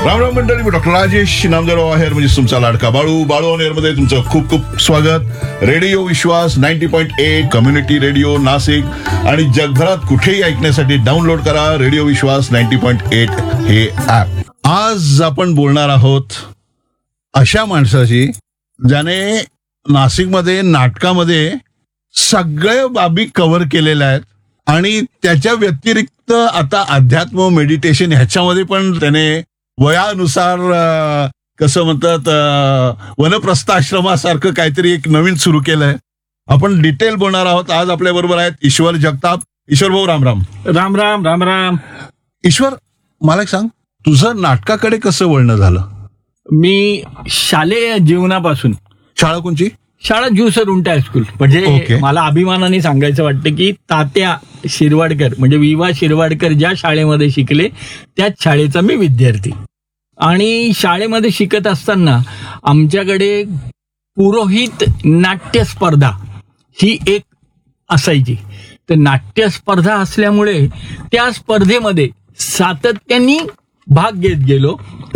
राम मंडळी, मी डॉक्टर राजेश नामदेव आहेर, म्हणजे तुमचा लाडका बाळू ऑन एअर मध्ये तुमचं खूप खूप स्वागत. रेडिओ विश्वास 90.8 कम्युनिटी रेडिओ नाशिक आणि जगभरात कुठेही ऐकण्यासाठी डाउनलोड करा रेडिओ विश्वास 90.8 हे ऍप. आज आपण बोलणार आहोत अशा माणसाची ज्याने नाशिकमध्ये नाटकामध्ये सगळे बाबी कव्हर केलेल्या आहेत आणि त्याच्या व्यतिरिक्त आता अध्यात्म मेडिटेशन ह्याच्यामध्ये पण त्याने वयानुसार कसं म्हणतात वनप्रस्थ आश्रमासारखं काहीतरी एक नवीन सुरू केलंय. आपण डिटेल बोलणार आहोत. आज आपल्या बरोबर आहेत ईश्वर जगताप. ईश्वर भाऊ, राम राम. राम राम राम राम. ईश्वर, मला एक सांग, तुझं नाटकाकडे कसं वळणं झालं? मी शालेय जीवनापासून, शाळा कोणची? शाळा ज्युसर उंटा हायस्कूल, म्हणजे Okay. मला अभिमानाने सांगायचं वाटतं की तात्या शिरवाडकर म्हणजे विवा शिरवाडकर ज्या शाळेमध्ये शिकले त्याच शाळेचा मी विद्यार्थी. आणि शाळेमध्ये शिकत असताना आमच्याकडे पुरोहित नाट्य स्पर्धा ही एक असायची. तर नाट्य स्पर्धा असल्यामुळे त्या स्पर्धेमध्ये सातत्याने भाग घेत गेलो.